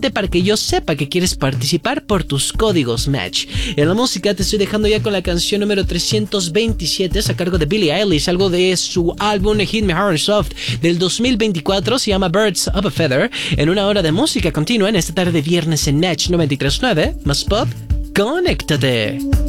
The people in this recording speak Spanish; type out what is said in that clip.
simplemente para que yo sepa que quieres participar por tus códigos Match. En la música te estoy dejando ya con la canción número 327, es a cargo de Billie Eilish, algo de su álbum Hit Me Hard and Soft del 2024, se llama Birds of a Feather. En una hora de música continua en esta tarde de viernes en Match 93.9, más pop, conéctate.